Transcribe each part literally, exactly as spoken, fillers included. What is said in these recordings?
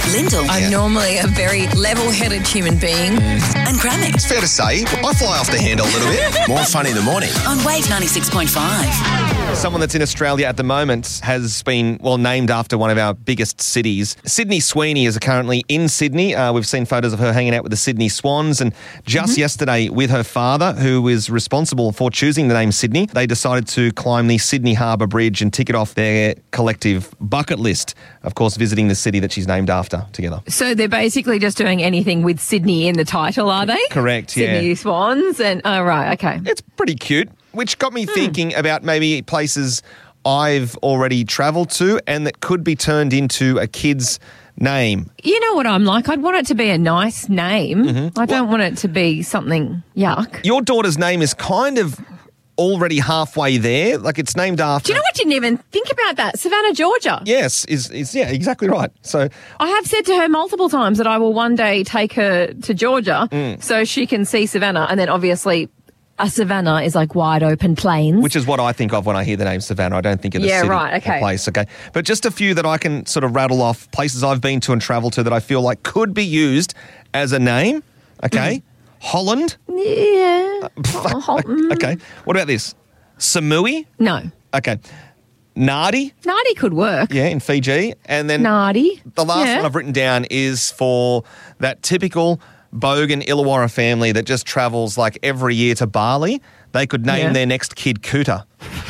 Lyndall. I'm normally a very level-headed human being. And Grammy. It's fair to say, I fly off the handle a little bit. More fun in the morning. On Wave ninety-six point five. Someone that's in Australia at the moment has been, well, named after one of our biggest cities. Sydney Sweeney is currently in Sydney. Uh, we've seen photos of her hanging out with the Sydney Swans. And just mm-hmm. yesterday, with her father, who is responsible for choosing the name Sydney, they decided to climb the Sydney Harbour Bridge and tick it off their collective bucket list. Of course, visiting the city that she's named after together. So they're basically just doing anything with Sydney in the title, are they? Correct, yeah. Sydney Swans and, oh, right, okay. It's pretty cute, which got me hmm. thinking about maybe places I've already travelled to and that could be turned into a kid's name. You know what I'm like? I'd want it to be a nice name. Mm-hmm. I don't well, want it to be something yuck. Your daughter's name is kind of already halfway there. Like, it's named after... Do you know what? Didn't even think about that. Savannah, Georgia. Yes, is is yeah, exactly right. So I have said to her multiple times that I will one day take her to Georgia mm. so she can see Savannah, and then obviously a Savannah is like wide open plains. Which is what I think of when I hear the name Savannah. I don't think of the yeah, city right, okay. or place, okay? But just a few that I can sort of rattle off, places I've been to and travelled to that I feel like could be used as a name, okay? Mm. Holland. Yeah. Uh, oh, okay. What about this? Samui? No. Okay. Nadi? Nadi could work. Yeah, in Fiji. And then Nadi. The last yeah. one I've written down is for that typical Bogan Illawarra family that just travels like every year to Bali. They could name yeah. their next kid Kuta.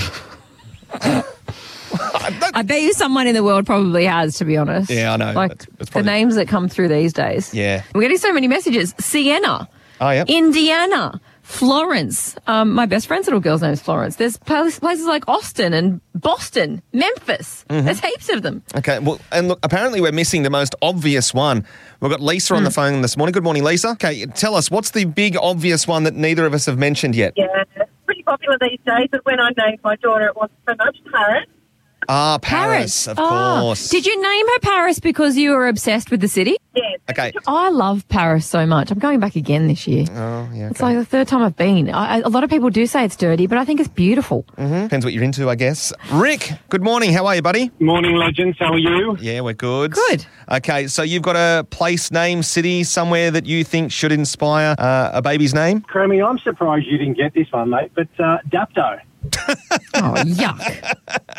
I bet you someone in the world probably has, to be honest. Yeah, I know. Like that's, that's probably... the names that come through these days. Yeah. We're getting so many messages. Sienna. Oh, yeah. Indiana. Florence. Um, my best friend's little girl's name is Florence. There's places like Austin and Boston, Memphis. Mm-hmm. There's heaps of them. Okay, well, and look, apparently we're missing the most obvious one. We've got Lisa mm. on the phone this morning. Good morning, Lisa. Okay, tell us, what's the big obvious one that neither of us have mentioned yet? Yeah, it's pretty popular these days, but when I named my daughter, it wasn't so much Paris. Ah, Paris, Paris. of oh. course. Did you name her Paris because you were obsessed with the city? Yes. Okay. I love Paris so much. I'm going back again this year. Oh, yeah. Okay. It's like the third time I've been. I, a lot of people do say it's dirty, but I think it's beautiful. Mm-hmm. Depends what you're into, I guess. Rick, good morning. How are you, buddy? Morning, legends. How are you? Yeah, we're good. Good. Okay, so you've got a place, name, city, somewhere that you think should inspire uh, a baby's name? Cremmy, I'm surprised you didn't get this one, mate, but uh, Dapto. Oh, yuck.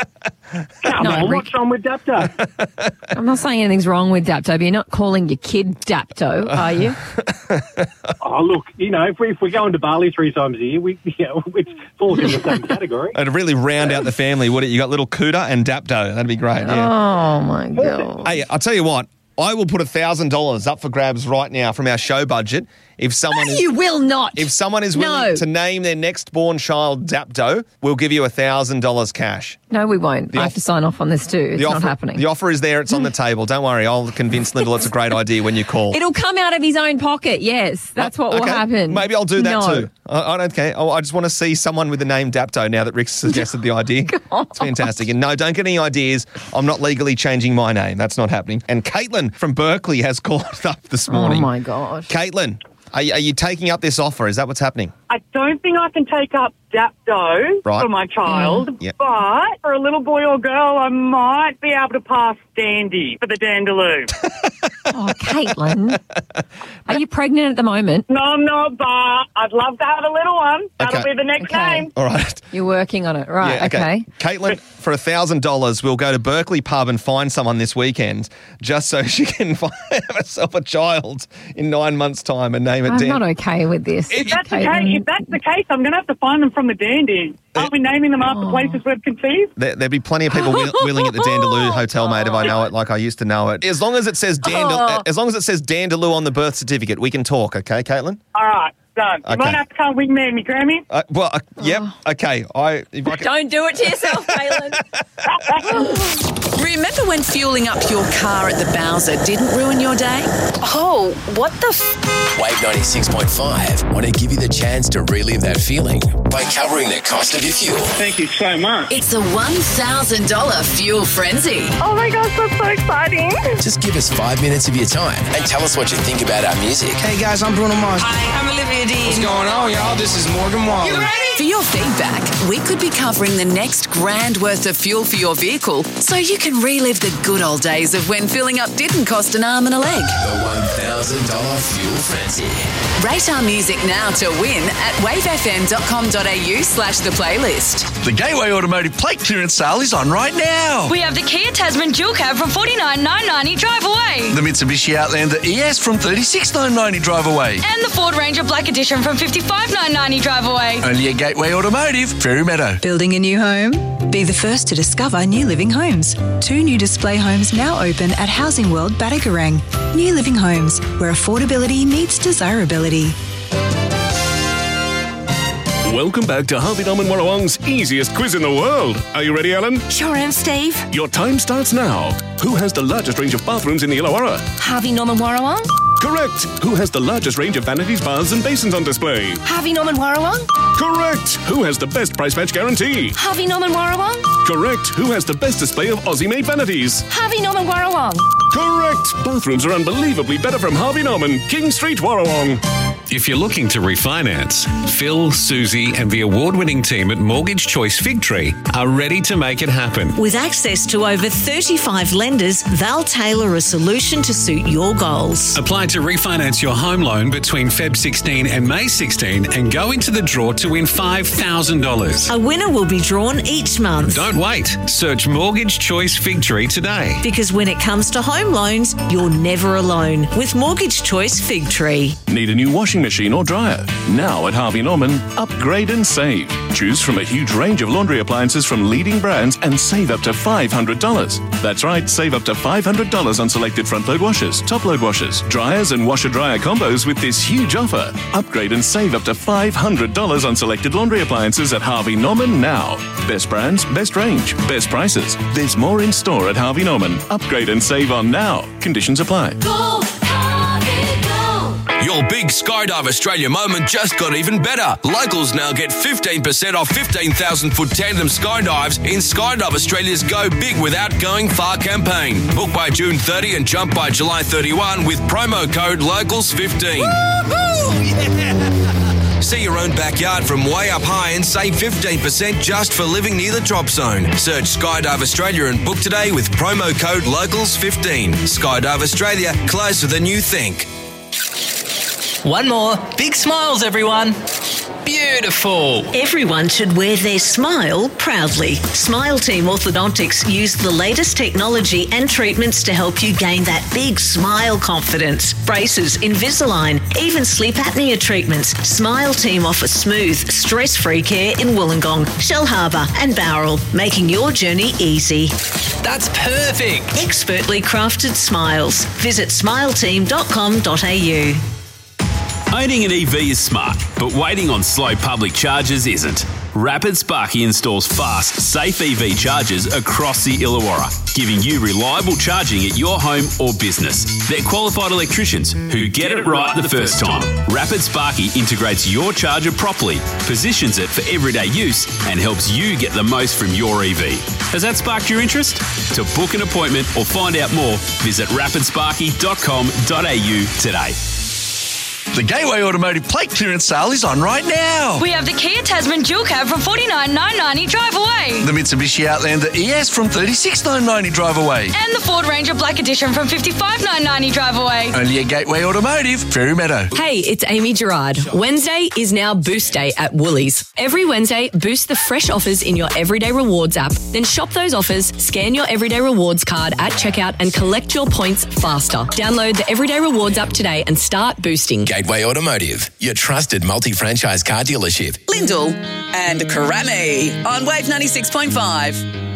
Come no, on, Rick. what's wrong with Dapto? I'm not saying anything's wrong with Dapto, but you're not calling your kid Dapto, are you? Oh, look, you know, if, we, if we're going to Bali three times a year, we, you know, it falls in the same category. It'd really round out the family, would it? You got little Kuta and Dapto. That'd be great, yeah. Oh, my God. Hey, I'll tell you what. I will put one thousand dollars up for grabs right now from our show budget if someone No, is, you will not. If someone is willing No. to name their next born child Dapto, we'll give you one thousand dollars cash. No, we won't. The I off- have to sign off on this too. It's the not offer, happening. The offer is there. It's on the table. Don't worry. I'll convince Lyndall it's a great idea when you call. It'll come out of his own pocket, yes. That's what will Okay. happen. Maybe I'll do that no. too. I, I don't care. Oh, I just want to see someone with the name Dapto now that Rick suggested the idea. It's fantastic. And no, don't get any ideas. I'm not legally changing my name. That's not happening. And Caitlin from Berkeley has called up this morning. Oh, my gosh. Caitlin, are you, are you taking up this offer? Is that what's happening? I don't think I can take up Dapto Right. for my child, Yep. but for a little boy or girl, I might be able to pass Dandy for the Dandaloo. Oh, Caitlin. Are you pregnant at the moment? No, I'm not, but I'd love to have a little one. That'll Okay. be the next Okay. name. All right. You're working on it. Right, Yeah, okay. Caitlin, for one thousand dollars, we'll go to Berkeley Pub and find someone this weekend just so she can find herself a child in nine months' time and name it I'm Dan. not okay with this. If that's, the Caitlin. case, if that's the case, I'm going to have to find them from the Dandy. Aren't we naming them after places we've conceived? There, there'd be plenty of people will, willing at the Dandaloo Hotel, mate, if I know it like I used to know it. As long as it says Dandaloo, Oh. as long as it says Dandaloo on the birth certificate, we can talk, okay, Caitlin? All right, done. You Okay. might have to come wingman me, Grammy. Uh, well, uh, yep, okay. I, if I can, Don't do it to yourself, Caitlin. Remember when fueling up your car at the Bowser didn't ruin your day? Oh, what the f... Wave ninety-six point five want to give you the chance to relive that feeling by covering the cost of your fuel. Thank you so much. It's a one thousand dollars fuel frenzy. Oh my gosh, that's so exciting. Just give us five minutes of your time and tell us what you think about our music. Hey guys, I'm Bruno Mars. Hi, I'm Olivia Dean. What's going on, y'all? This is Morgan Wallen. You ready? For your feedback, we could be covering the next grand worth of fuel for your vehicle so you can relive the good old days of when filling up didn't cost an arm and a leg. The one thousand dollars fuel frenzy. Rate our music now to win at wavefm.com.au slash the playlist. The Gateway Automotive plate clearance sale is on right now. We have the Kia Tasman dual cab from forty-nine thousand nine hundred ninety drive away. The Mitsubishi Outlander E S from thirty-six thousand nine hundred ninety drive away. And the Ford Ranger Black Edition from fifty-five thousand nine hundred ninety drive away. Only at Gateway Automotive, Fairy Meadow. Building a new home? Be the first to discover New Living Homes. Two new display homes now open at Housing World Batagorang. New Living Homes, where affordability meets desirability. Welcome back to Harvey Norman Warrawong's easiest quiz in the world. Are you ready, Ellen? Sure am, Steve. Your time starts now. Who has the largest range of bathrooms in the Illawarra? Harvey Norman Warrawong. Correct. Who has the largest range of vanities, baths and basins on display? Harvey Norman Warrawong. Correct. Who has the best price match guarantee? Harvey Norman Warrawong. Correct. Who has the best display of Aussie-made vanities? Harvey Norman Warrawong. Correct. Bathrooms are unbelievably better from Harvey Norman, King Street, Warrawong. If you're looking to refinance, Phil, Susie and the award-winning team at Mortgage Choice Figtree are ready to make it happen. With access to over thirty-five lenders, they'll tailor a solution to suit your goals. Apply to refinance your home loan between February sixteenth and May sixteenth and go into the draw to win five thousand dollars. A winner will be drawn each month. Don't wait. Search Mortgage Choice Figtree today. Because when it comes to home loans, you're never alone with Mortgage Choice Figtree. Need a new washing machine or dryer? Now at Harvey Norman, upgrade and save. Choose from a huge range of laundry appliances from leading brands and save up to five hundred dollars. That's right, save up to five hundred dollars on selected front-load washers, top-load washers, dryers and washer-dryer combos with this huge offer. Upgrade and save up to five hundred dollars on selected laundry appliances at Harvey Norman now. Best brands, best range, best prices. There's more in store at Harvey Norman. Upgrade and save on now. Conditions apply. Go, Harvey, go. Your big Skydive Australia moment just got even better. Locals now get fifteen percent off fifteen thousand foot tandem skydives in Skydive Australia's Go Big Without Going Far campaign. Book by June thirtieth and jump by July thirty-first with promo code locals fifteen. Yeah. See your own backyard from way up high and save fifteen percent just for living near the drop zone. Search Skydive Australia and book today with promo code locals fifteen. Skydive Australia, closer than you think. One more. Big smiles, everyone. Beautiful. Everyone should wear their smile proudly. Smile Team Orthodontics use the latest technology and treatments to help you gain that big smile confidence. Braces, Invisalign, even sleep apnea treatments. Smile Team offers smooth, stress-free care in Wollongong, Shellharbour and Bowral, making your journey easy. That's perfect. Expertly crafted smiles. Visit smile team dot com dot a u. Owning an E V is smart, but waiting on slow public charges isn't. Rapid Sparky installs fast, safe E V chargers across the Illawarra, giving you reliable charging at your home or business. They're qualified electricians who get it right the first time. Rapid Sparky integrates your charger properly, positions it for everyday use, and helps you get the most from your E V. Has that sparked your interest? To book an appointment or find out more, visit rapid sparky dot com dot a u today. The Gateway Automotive plate clearance sale is on right now. We have the Kia Tasman dual cab from forty-nine thousand nine hundred ninety drive away. The Mitsubishi Outlander E S from thirty-six thousand nine hundred ninety drive away. And the Ford Ranger Black Edition from fifty-five thousand nine hundred ninety drive away. Only at Gateway Automotive, Fairy Meadow. Hey, it's Amy Gerard. Wednesday is now Boost Day at Woolies. Every Wednesday, boost the fresh offers in your Everyday Rewards app. Then shop those offers, scan your Everyday Rewards card at checkout and collect your points faster. Download the Everyday Rewards app today and start boosting. Gateway Automotive, your trusted multi-franchise car dealership. Lyndall and Karami on Wave ninety-six point five.